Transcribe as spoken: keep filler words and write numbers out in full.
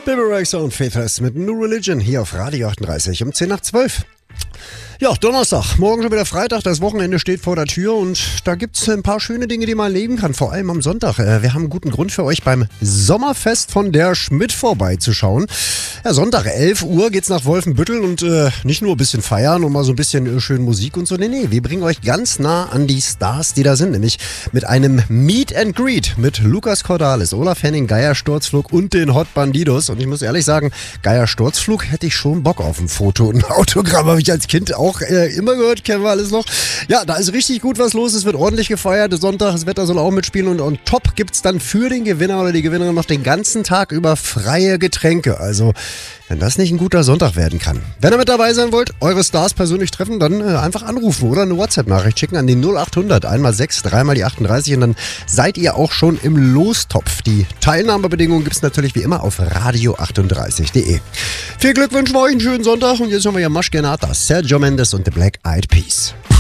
Bibi Rexha und Faithless mit New Religion hier auf Radio achtunddreißig um zehn nach zwölf. Ja, Donnerstag, morgen schon wieder Freitag, das Wochenende steht vor der Tür und da gibt's ein paar schöne Dinge, die man erleben kann, vor allem am Sonntag. Wir haben einen guten Grund für euch beim Sommerfest von der Schmidt vorbeizuschauen. Ja, Sonntag, elf Uhr geht's nach Wolfenbüttel und äh, nicht nur ein bisschen feiern und mal so ein bisschen äh, schön Musik und so. Nee, nee, wir bringen euch ganz nah an die Stars, die da sind, nämlich mit einem Meet and Greet mit Lukas Cordalis, Olaf Henning, Geier Sturzflug und den Hot Bandidos. Und ich muss ehrlich sagen, Geier Sturzflug hätte ich schon Bock auf ein Foto und ein Autogramm, habe ich als Kind auch Auch äh, immer gehört, kennen wir alles noch. Ja, da ist richtig gut was los, es wird ordentlich gefeiert, Sonntag, das Wetter soll auch mitspielen und on top gibt's dann für den Gewinner oder die Gewinnerin noch den ganzen Tag über freie Getränke. Also, wenn das nicht ein guter Sonntag werden kann. Wenn ihr mit dabei sein wollt, eure Stars persönlich treffen, dann äh, einfach anrufen oder eine WhatsApp-Nachricht schicken an die null acht hundert, einmal sechs, dreimal die achtunddreißig und dann seid ihr auch schon im Lostopf. Die Teilnahmebedingungen gibt's natürlich wie immer auf radio achtunddreißig punkt de. Viel Glück wünschen wir euch, einen schönen Sonntag und jetzt haben wir ja Maschkenata, Sergio Mendes und The Black Eyed Peas.